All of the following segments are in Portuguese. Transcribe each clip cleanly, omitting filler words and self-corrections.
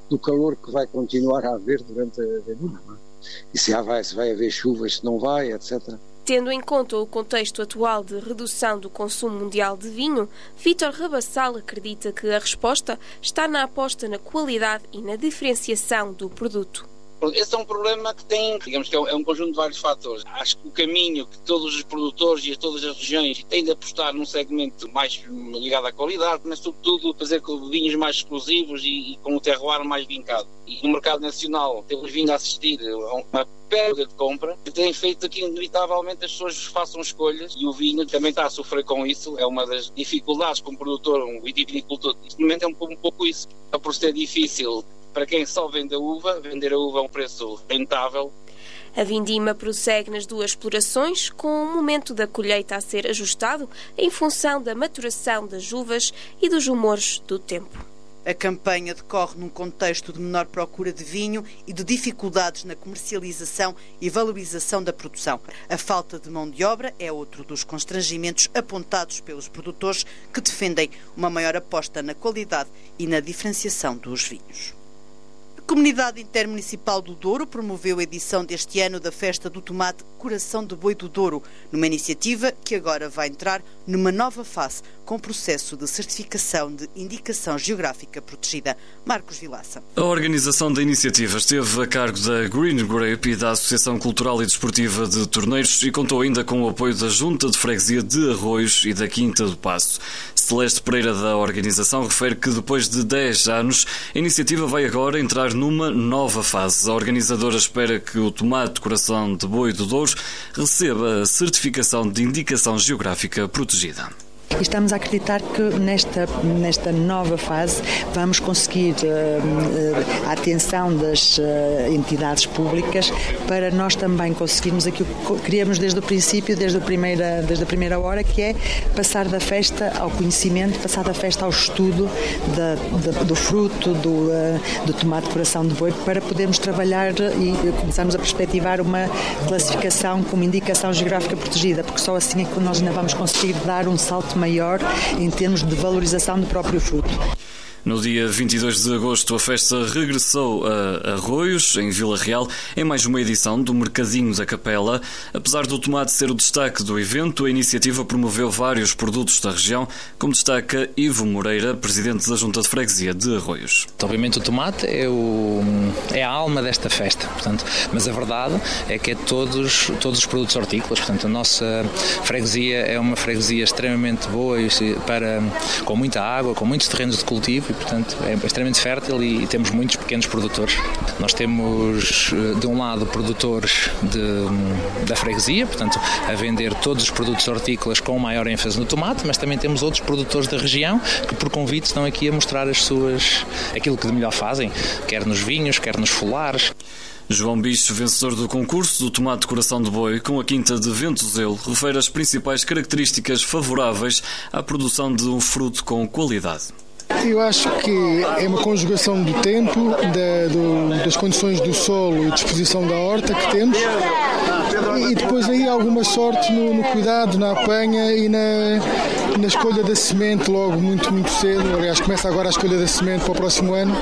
do calor que vai continuar a haver durante a vinda, não é? E se vai haver chuvas, se não vai, etc. Tendo em conta o contexto atual de redução do consumo mundial de vinho, Vítor Rabassal acredita que a resposta está na aposta na qualidade e na diferenciação do produto. Esse é um problema que tem, digamos que é um conjunto de vários fatores. Acho que o caminho que todos os produtores e todas as regiões têm de apostar num segmento mais ligado à qualidade, mas sobretudo fazer com vinhos mais exclusivos e com o terroir mais vincado. E no mercado nacional temos vindo a assistir a uma perda de compra que tem feito que inevitavelmente as pessoas façam escolhas, e o vinho também está a sofrer com isso. É uma das dificuldades para um produtor, um vitivinicultor. Neste momento é um pouco isso. Por ser difícil para quem só vende a uva, vender a uva a um preço rentável. A vindima prossegue nas duas explorações, com o momento da colheita a ser ajustado em função da maturação das uvas e dos humores do tempo. A campanha decorre num contexto de menor procura de vinho e de dificuldades na comercialização e valorização da produção. A falta de mão de obra é outro dos constrangimentos apontados pelos produtores, que defendem uma maior aposta na qualidade e na diferenciação dos vinhos. A Comunidade Intermunicipal do Douro promoveu a edição deste ano da Festa do Tomate Coração de Boi do Douro, numa iniciativa que agora vai entrar numa nova fase, com processo de certificação de indicação geográfica protegida. Marcos Vilaça. A organização da iniciativa esteve a cargo da Green Grape e da Associação Cultural e Desportiva de Torneiros e contou ainda com o apoio da Junta de Freguesia de Arroios e da Quinta do Paço. Celeste Pereira, da organização, refere que depois de 10 anos, a iniciativa vai agora entrar numa nova fase. A organizadora espera que o tomate Coração de Boi do Douro receba a certificação de indicação geográfica protegida. E estamos a acreditar que nesta nova fase vamos conseguir a atenção das entidades públicas para nós também conseguirmos aquilo que queríamos desde o princípio, desde a primeira hora, que é passar da festa ao conhecimento, passar da festa ao estudo do fruto, do tomate coração de boi, para podermos trabalhar e começarmos a perspectivar uma classificação como indicação geográfica protegida, porque só assim é que nós ainda vamos conseguir dar um salto maior em termos de valorização do próprio fruto. No dia 22 de agosto, a festa regressou a Arroios, em Vila Real, em mais uma edição do Mercadinho da Capela. Apesar do tomate ser o destaque do evento, a iniciativa promoveu vários produtos da região, como destaca Ivo Moreira, presidente da Junta de Freguesia de Arroios. Obviamente o tomate é a alma desta festa, portanto, mas a verdade é que é todos os produtos hortícolas. Portanto, a nossa freguesia é uma freguesia extremamente boa, com muita água, com muitos terrenos de cultivo, portanto é extremamente fértil e temos muitos pequenos produtores. Nós temos de um lado produtores da freguesia, portanto a vender todos os produtos hortícolas com maior ênfase no tomate, mas também temos outros produtores da região que por convite estão aqui a mostrar aquilo que de melhor fazem, quer nos vinhos, quer nos folares. João Bicho, vencedor do concurso do tomate Coração de Boi com a Quinta de Ventuzelo, refere as principais características favoráveis à produção de um fruto com qualidade. Eu acho que é uma conjugação do tempo, das condições do solo e disposição da horta que temos, e depois aí alguma sorte no cuidado, na apanha e na escolha da semente logo muito cedo. Aliás, começa agora a escolha da semente para o próximo ano,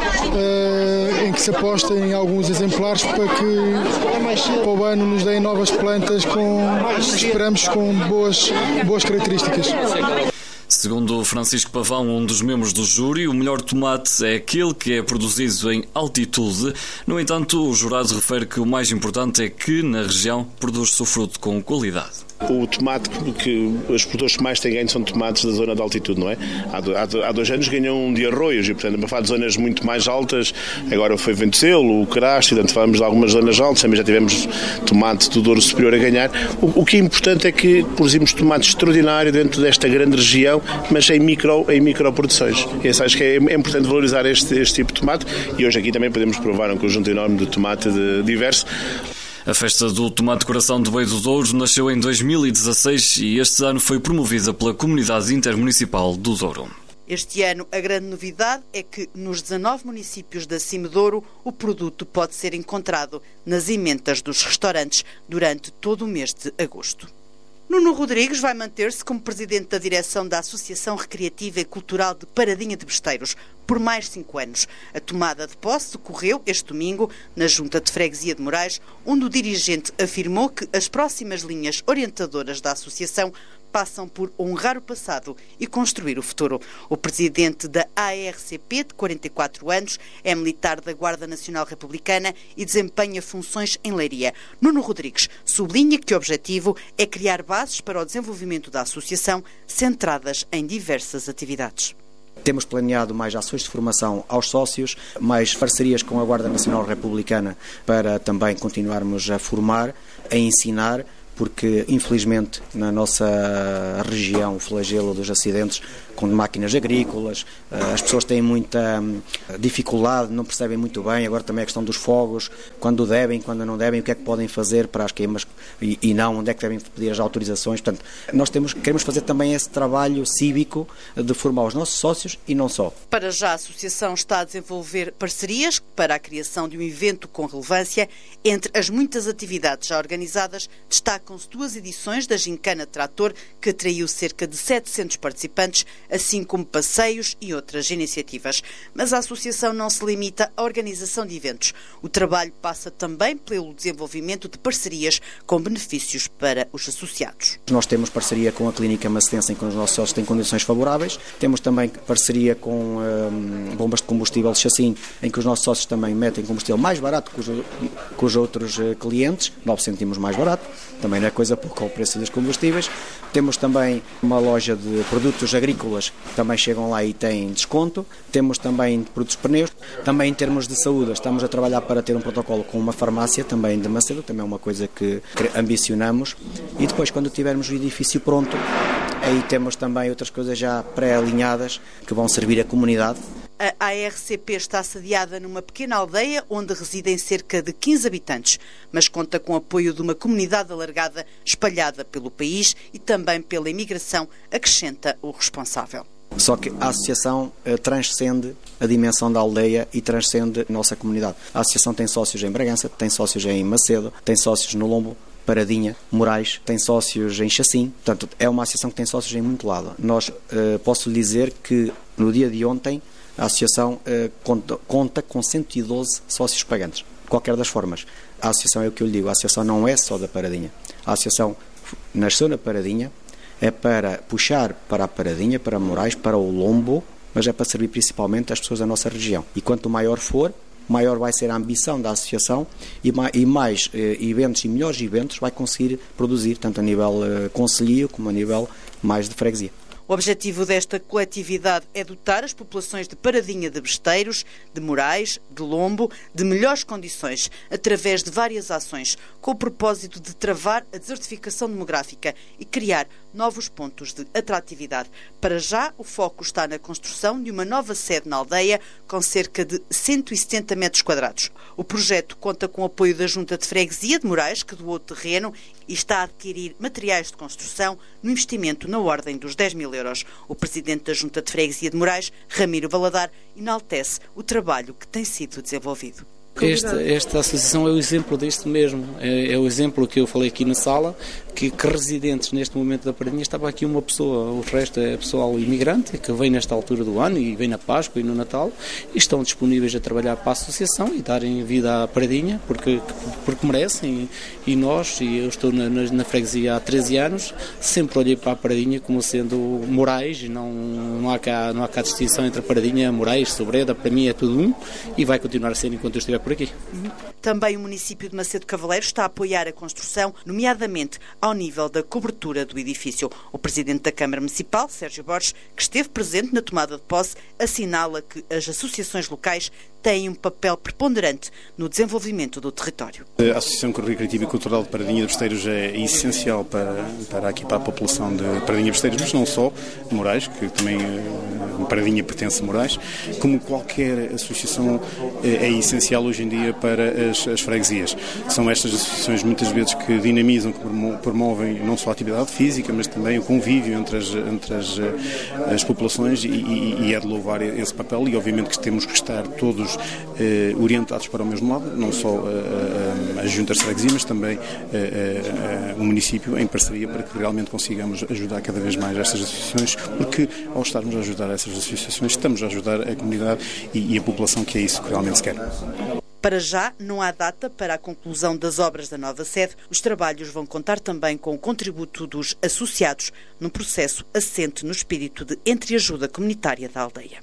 em que se aposta em alguns exemplares para que para o ano nos deem novas plantas esperamos com boas características. Segundo Francisco Pavão, um dos membros do júri, o melhor tomate é aquele que é produzido em altitude. No entanto, o jurado refere que o mais importante é que, na região, produz-se o fruto com qualidade. O tomate que os produtores que mais têm ganho são tomates da zona de altitude, não é? Há 2 anos ganham de Arroios e, portanto, para falar de zonas muito mais altas, agora foi Ventuzelo, o Craste, portanto, falamos de algumas zonas altas, também já tivemos tomate do Douro Superior a ganhar. O que é importante é que produzimos tomate extraordinário dentro desta grande região, mas em microproduções. Acho que é importante valorizar este tipo de tomate e hoje aqui também podemos provar um conjunto enorme de tomate diverso. A festa do tomate Coração de Boi do Douro nasceu em 2016 e este ano foi promovida pela Comunidade Intermunicipal do Douro. Este ano, a grande novidade é que nos 19 municípios da Cime Douro, o produto pode ser encontrado nas emendas dos restaurantes durante todo o mês de agosto. Nuno Rodrigues vai manter-se como presidente da direção da Associação Recreativa e Cultural de Paradinha de Besteiros por mais 5 anos. A tomada de posse decorreu este domingo na Junta de Freguesia de Moraes, onde o dirigente afirmou que as próximas linhas orientadoras da associação passam por honrar o passado e construir o futuro. O presidente da ARCP, de 44 anos, é militar da Guarda Nacional Republicana e desempenha funções em Leiria. Nuno Rodrigues sublinha que o objetivo é criar bases para o desenvolvimento da associação centradas em diversas atividades. Temos planeado mais ações de formação aos sócios, mais parcerias com a Guarda Nacional Republicana para também continuarmos a formar, a ensinar, porque infelizmente na nossa região o flagelo dos acidentes com máquinas agrícolas, as pessoas têm muita dificuldade, não percebem muito bem, agora também a questão dos fogos, quando devem, quando não devem, o que é que podem fazer para as queimas e não, onde é que devem pedir as autorizações. Portanto, nós queremos fazer também esse trabalho cívico de formar os nossos sócios e não só. Para já a Associação está a desenvolver parcerias para a criação de um evento com relevância. Entre as muitas atividades já organizadas, destacam-se 2 edições da Gincana Trator, que atraiu cerca de 700 participantes, assim como passeios e outras iniciativas. Mas a associação não se limita à organização de eventos. O trabalho passa também pelo desenvolvimento de parcerias com benefícios para os associados. Nós temos parceria com a Clínica Macedense, em que os nossos sócios têm condições favoráveis. Temos também parceria com bombas de combustível Chassim, em que os nossos sócios também metem combustível mais barato que os outros clientes, 9 cêntimos mais barato. Também não é coisa pouca ao preço dos combustíveis. Temos também uma loja de produtos agrícolas, também chegam lá e têm desconto. Temos também produtos de pneus. Também em termos de saúde, estamos a trabalhar para ter um protocolo com uma farmácia também de Macedo, também é uma coisa que ambicionamos. E depois, quando tivermos o edifício pronto, aí temos também outras coisas já pré-alinhadas que vão servir à comunidade. A ARCP está sediada numa pequena aldeia onde residem cerca de 15 habitantes, mas conta com o apoio de uma comunidade alargada espalhada pelo país e também pela imigração, acrescenta o responsável. Só que a associação transcende a dimensão da aldeia e transcende a nossa comunidade. A associação tem sócios em Bragança, tem sócios em Macedo, tem sócios no Lombo, Paradinha, Moraes, tem sócios em Chassim. Portanto, é uma associação que tem sócios em muito lado. Nós posso lhe dizer que no dia de ontem a associação conta com 112 sócios pagantes, de qualquer das formas. A associação é o que eu lhe digo, a associação não é só da Paradinha. A associação nasceu na Paradinha, é para puxar para a Paradinha, para Moraes, para o Lombo, mas é para servir principalmente às pessoas da nossa região. E quanto maior for, maior vai ser a ambição da associação e mais eventos e melhores eventos vai conseguir produzir, tanto a nível concelhio como a nível mais de freguesia. O objetivo desta coletividade é dotar as populações de Paradinha de Besteiros, de Moraes, de Lombo, de melhores condições, através de várias ações, com o propósito de travar a desertificação demográfica e criar novos pontos de atratividade. Para já, o foco está na construção de uma nova sede na aldeia, com cerca de 170 metros quadrados. O projeto conta com o apoio da Junta de Freguesia de Moraes, que doou terreno e está a adquirir materiais de construção no investimento na ordem dos 10 mil euros. O presidente da Junta de Freguesia de Moraes, Ramiro Valadar, enaltece o trabalho que tem sido desenvolvido. Esta associação é o exemplo disto mesmo, é o exemplo que eu falei aqui na sala, que residentes neste momento da Paradinha estava aqui uma pessoa, o resto é pessoal imigrante que vem nesta altura do ano e vem na Páscoa e no Natal e estão disponíveis a trabalhar para a associação e darem vida à Paradinha porque merecem e nós, e eu estou na freguesia há 13 anos, sempre olhei para a Paradinha como sendo Moraes e não há cá distinção entre a Paradinha, Moraes, Sobreda, para mim é tudo um e vai continuar a ser enquanto eu estiver por aqui. Também o município de Macedo Cavaleiro está a apoiar a construção, nomeadamente ao nível da cobertura do edifício. O presidente da Câmara Municipal, Sérgio Borges, que esteve presente na tomada de posse, assinala que as associações locais têm um papel preponderante no desenvolvimento do território. A Associação Recreativa e Cultural de Paradinha de Besteiros é essencial para a população de Paradinha de Besteiros, mas não só, Moraes, que também Paradinha pertence a Moraes, como qualquer associação é essencial hoje hoje em dia para as freguesias. São estas associações muitas vezes que dinamizam, que promovem não só a atividade física, mas também o convívio entre as populações e é de louvar esse papel e obviamente que temos que estar todos orientados para o mesmo lado, não só as juntas de freguesia, mas também o município em parceria para que realmente consigamos ajudar cada vez mais estas associações, porque ao estarmos a ajudar essas associações estamos a ajudar a comunidade e a população, que é isso que realmente se quer. Para já, não há data para a conclusão das obras da nova sede. Os trabalhos vão contar também com o contributo dos associados num processo assente no espírito de entreajuda comunitária da aldeia.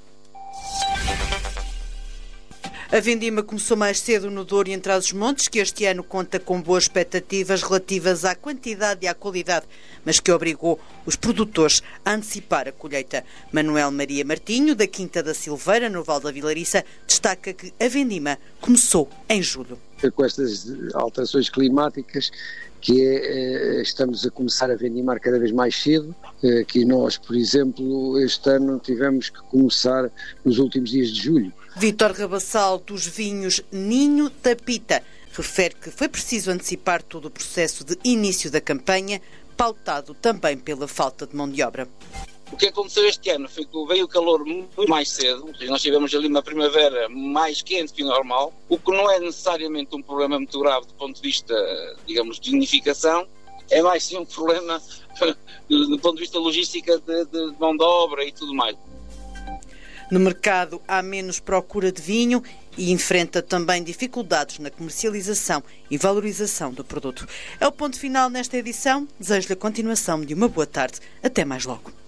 A vindima começou mais cedo no Douro e em Trás-os-Montes, que este ano conta com boas expectativas relativas à quantidade e à qualidade, mas que obrigou os produtores a antecipar a colheita. Manuel Maria Martinho, da Quinta da Silveira, no Val da Vilariça, destaca que a vindima começou em julho. Com estas alterações climáticas, estamos a começar a vendimar cada vez mais cedo. Aqui nós, por exemplo, este ano tivemos que começar nos últimos dias de julho. Vítor Rabassal, dos vinhos Ninho da Pita, refere que foi preciso antecipar todo o processo de início da campanha, pautado também pela falta de mão de obra. O que aconteceu este ano foi que veio o calor muito mais cedo, nós tivemos ali uma primavera mais quente que o normal, o que não é necessariamente um problema muito grave do ponto de vista, digamos, de unificação, é mais sim um problema do ponto de vista logística de mão de obra e tudo mais. No mercado há menos procura de vinho e enfrenta também dificuldades na comercialização e valorização do produto. É o ponto final nesta edição. Desejo-lhe a continuação de uma boa tarde. Até mais logo.